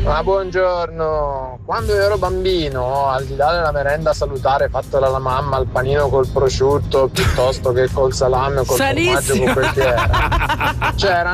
Ma buongiorno, quando ero bambino, al di là della merenda salutare fatta dalla mamma, il panino col prosciutto piuttosto che col salame o col formaggio, con Sanissimo. quel che era, c'era